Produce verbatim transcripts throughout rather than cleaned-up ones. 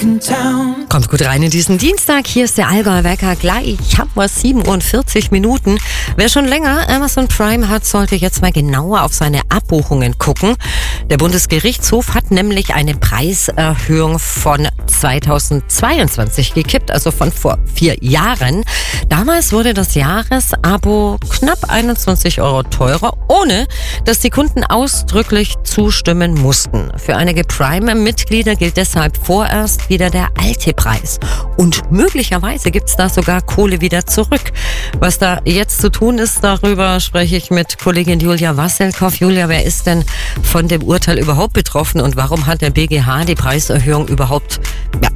in town. Kommt gut rein in diesen Dienstag. Hier ist der Allgäuer Wecker. Gleich haben wir siebenundvierzig Minuten. Wer schon länger Amazon Prime hat, sollte jetzt mal genauer auf seine Abbuchungen gucken. Der Bundesgerichtshof hat nämlich eine Preiserhöhung von zweitausendzweiundzwanzig gekippt, also von vor vier Jahren. Damals wurde das Jahresabo knapp einundzwanzig Euro teurer, ohne dass die Kunden ausdrücklich zustimmen mussten. Für einige Prime-Mitglieder gilt deshalb vorerst wieder der alte Preis. Und möglicherweise gibt's da sogar Kohle wieder zurück. Was da jetzt zu tun ist, darüber spreche ich mit Kollegin Julia Wasselkow. Julia, wer ist denn von dem Urteil überhaupt betroffen und warum hat der B G H die Preiserhöhung überhaupt ja,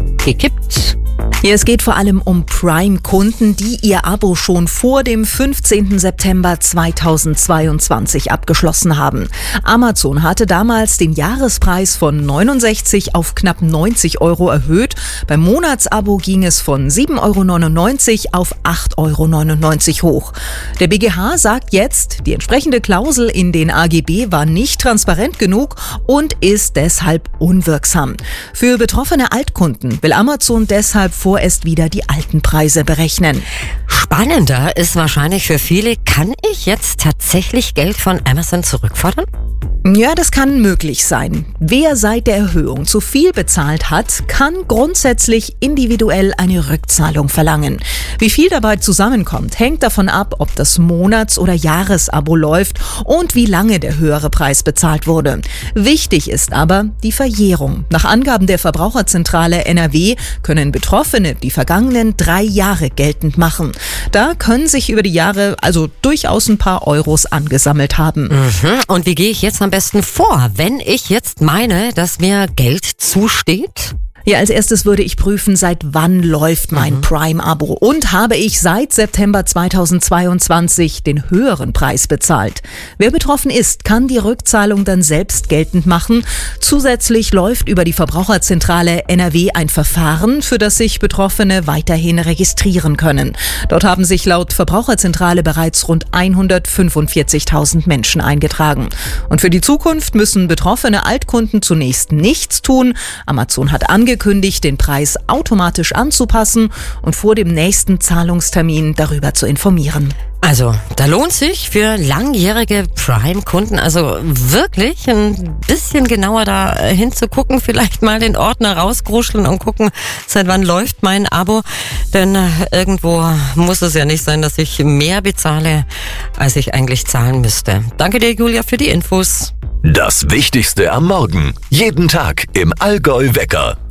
gekippt? Ja, es geht vor allem um Prime-Kunden, die ihr Abo schon vor dem fünfzehnten September zweitausendzweiundzwanzig abgeschlossen haben. Amazon hatte damals den Jahrespreis von neunundsechzig auf knapp neunzig Euro erhöht. Beim Monatsabo ging es von sieben Euro neunundneunzig auf acht Euro neunundneunzig hoch. Der B G H sagt jetzt, die entsprechende Klausel in den A G B war nicht transparent genug und ist deshalb unwirksam. Für betroffene Altkunden will Amazon deshalb vorerst wieder die alten Preise berechnen. Spannender ist wahrscheinlich für viele, kann ich jetzt tatsächlich Geld von Amazon zurückfordern? Ja, das kann möglich sein. Wer seit der Erhöhung zu viel bezahlt hat, kann grundsätzlich individuell eine Rückzahlung verlangen. Wie viel dabei zusammenkommt, hängt davon ab, ob das Monats- oder Jahresabo läuft und wie lange der höhere Preis bezahlt wurde. Wichtig ist aber die Verjährung. Nach Angaben der Verbraucherzentrale N R W können Betroffene die vergangenen drei Jahre geltend machen. Da können sich über die Jahre also durchaus ein paar Euros angesammelt haben. Mhm. Und wie gehe ich jetzt am besten vor, wenn ich jetzt meine, dass mir Geld zusteht? Ja, als erstes würde ich prüfen, seit wann läuft mein mhm. Prime-Abo und habe ich seit September zweitausendzweiundzwanzig den höheren Preis bezahlt. Wer betroffen ist, kann die Rückzahlung dann selbst geltend machen. Zusätzlich läuft über die Verbraucherzentrale N R W ein Verfahren, für das sich Betroffene weiterhin registrieren können. Dort haben sich laut Verbraucherzentrale bereits rund hundertfünfundvierzigtausend Menschen eingetragen. Und für die Zukunft müssen betroffene Altkunden zunächst nichts tun. Amazon hat angekündigt, angekündigt, den Preis automatisch anzupassen und vor dem nächsten Zahlungstermin darüber zu informieren. Also, da lohnt sich für langjährige Prime-Kunden also wirklich ein bisschen genauer da hinzugucken, vielleicht mal den Ordner rauskruscheln und gucken, seit wann läuft mein Abo. Denn irgendwo muss es ja nicht sein, dass ich mehr bezahle, als ich eigentlich zahlen müsste. Danke dir, Julia, für die Infos. Das Wichtigste am Morgen. Jeden Tag im Allgäu Wecker.